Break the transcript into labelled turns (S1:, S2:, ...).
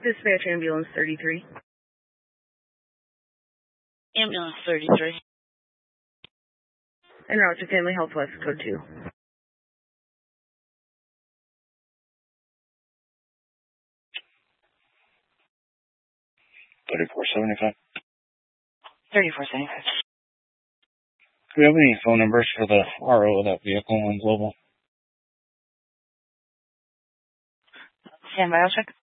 S1: Dispatch ambulance 33.
S2: Ambulance 33.
S1: En route to Family Health West, code 2.
S3: 3475.
S2: 3475.
S3: Do we have any phone numbers for the RO of that vehicle on Global?
S2: Stand by, I'll check.